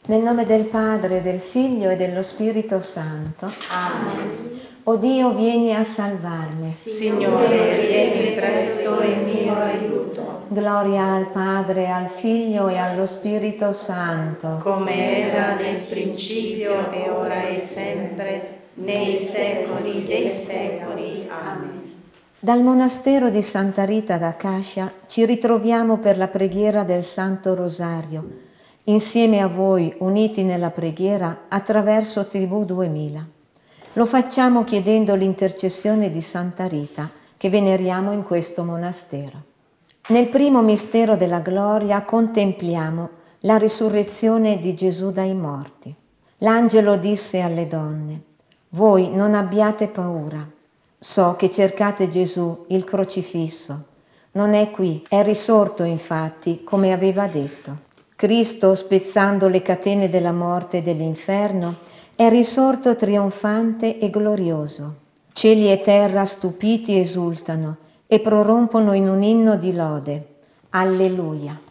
Nel nome del Padre, del Figlio e dello Spirito Santo. Amen. O Dio, vieni a salvarmi. Signore, vieni presto in mio aiuto. Gloria al Padre, al Figlio e allo Spirito Santo. Come era nel principio e ora e sempre, nei secoli dei secoli. Amen. Dal monastero di Santa Rita d'Acacia ci ritroviamo per la preghiera del Santo Rosario, insieme a voi uniti nella preghiera attraverso TV 2000. Lo facciamo chiedendo l'intercessione di Santa Rita che veneriamo in questo monastero. Nel primo mistero della gloria contempliamo la risurrezione di Gesù dai morti. L'angelo disse alle donne: voi non abbiate paura. So che cercate Gesù, il crocifisso. Non è qui, è risorto infatti, come aveva detto. Cristo, spezzando le catene della morte e dell'inferno, è risorto trionfante e glorioso. Cieli e terra stupiti esultano e prorompono in un inno di lode. Alleluia.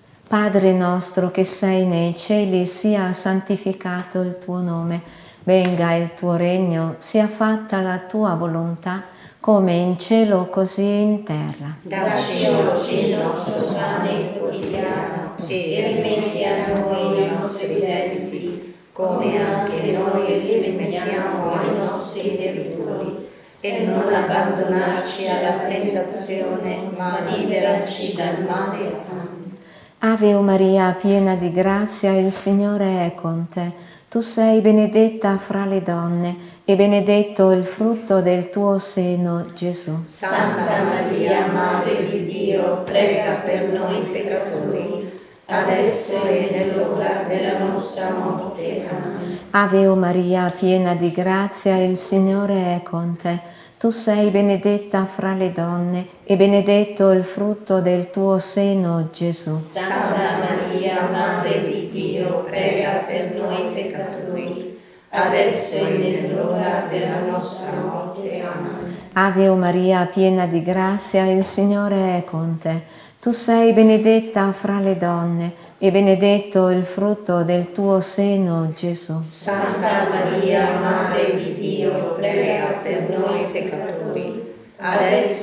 Padre nostro che sei nei cieli, sia santificato il tuo nome. Venga il tuo regno, sia fatta la tua volontà, come in cielo così in terra. Dacci oggi il nostro pane quotidiano e rimetti a noi i nostri debiti, come anche noi li rimettiamo ai nostri debitori. E non abbandonarci alla tentazione, ma liberaci dal male. Amen. Ave Maria, piena di grazia, il Signore è con te. Tu sei benedetta fra le donne e benedetto il frutto del tuo seno, Gesù. Santa Maria, Madre di Dio, prega per noi peccatori, adesso e nell'ora della nostra morte. Amen. Ave Maria, piena di grazia, il Signore è con te. Tu sei benedetta fra le donne e benedetto il frutto del tuo seno, Gesù. Santa Maria, Madre di Dio, prega per noi peccatori, adesso e nell'ora della nostra morte. Amen. Ave Maria, piena di grazia, il Signore è con te. Tu sei benedetta fra le donne e benedetto il frutto del tuo seno, Gesù. Santa Maria, Madre di Dio, prega per noi peccatori, adesso